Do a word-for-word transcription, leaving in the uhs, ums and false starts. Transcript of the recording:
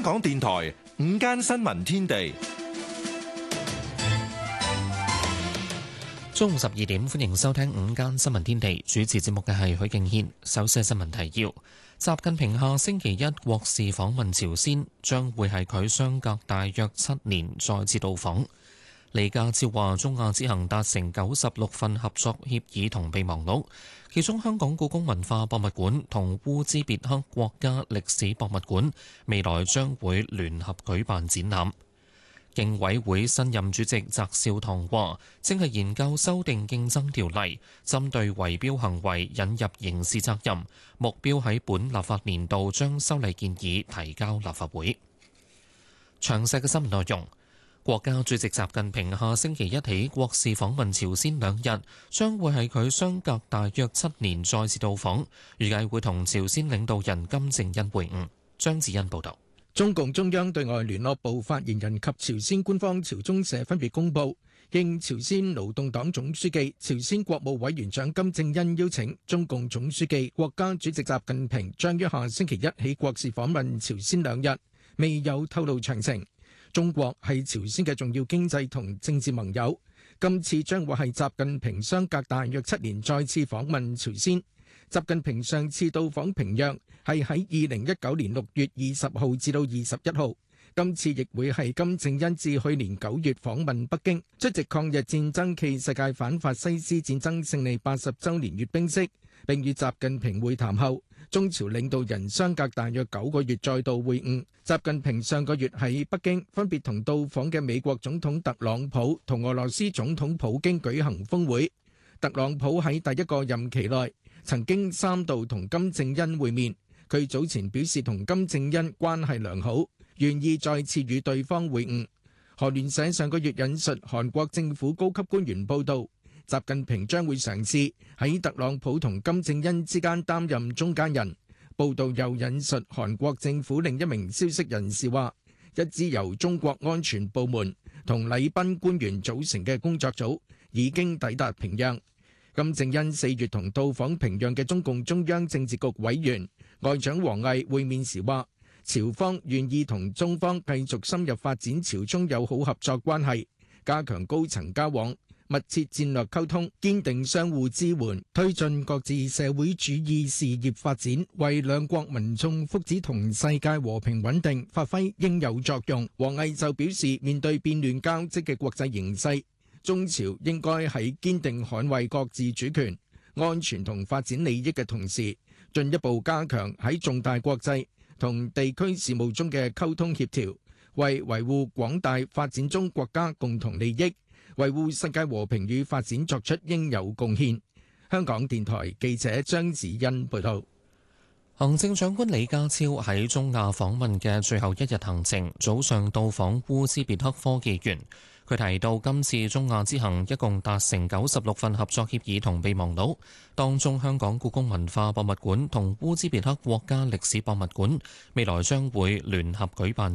港電台午間新聞天地， 中午十二點，歡迎收聽午間新聞天地。主持節目嘅係許敬軒。首先係新聞提要：習近平下星期一國事訪問朝鮮，將會係佢相隔大約七年再次到訪。李家超話，中亞之行達成九十六份合作協議同備忘錄，其中香港故宮文化博物館同烏茲別克國家歷史博物館未來將會聯合舉辦展覽。競委會新任主席翟紹唐話，正係研究修訂競爭條例，針對圍標行為引入刑事責任，目標喺本立法年度將修例建議提交立法會。詳細嘅新聞內容。國家主席習近平下星期一起國事訪問朝鮮兩日，將會係佢相隔大約七年再次到訪，預計會同朝鮮領導人金正恩會晤。張子欣報導。 中共中央對外聯絡部發言人及朝鮮官方朝中社分別公佈，應朝鮮勞動黨總書記、朝鮮國務委員長金正恩邀請，中共總書記、國家主席習近平將於下星期一起國事訪問朝鮮兩日，未有透露詳情。中國係朝鮮嘅重要經濟同政治盟友，今次將會係習近平相隔大約七年再次訪問朝鮮。習近平上次到訪平壤係喺二零一九年六月二十號至到二十一號，今次亦會係金正恩自去年九月訪問北京，出席抗日戰爭暨世界反法西斯戰爭勝利八十週年閱兵式，並與習近平會談後，中朝領導人相隔大約九個月再度會晤。習近平上個月喺北京分別同到訪嘅美國總統特朗普同俄羅斯總統普京舉行峰會。特朗普喺第一個任期內曾經三度同金正恩會面，佢早前表示同金正恩關係良好，願意再次與對方會晤。韓聯社上個月引述韓國政府高級官員報道，習近平將會嘗試喺特朗普同金正恩之間擔任中間人。報道又引述韓國政府另一名消息人士話，一支由中國安全部門同禮賓官員組成嘅工作組已經抵達平壤。金正恩四月同到訪平壤嘅中共中央政治局委員外長王毅會面時話，朝方願意同中方繼續深入發展朝中友好合作關係，加強高層交往，密切戰略溝通，堅定相互支援，推進各自社會主義事業發展，為兩國民眾福祉同世界和平穩定發揮應有作用。王毅就表示，面對變亂交織嘅國際形勢，中朝應該喺堅定捍衛各自主權、安全同發展利益嘅同時，進一步加強喺重大國際同地區事務中嘅溝通協調，為維護廣大發展中國家共同利益、維護世界和平與發展作出應有貢獻。香港電台記者張子欣報道。 行政長官李家超喺中亞訪問嘅最後一日行程，早上到訪烏茲別克科技園。佢提到，今次中亞之行一共達成九十六份合作協議同備忘錄，當中香港故宮文化博物館同烏茲別克國家歷史博物館未來將會聯合舉辦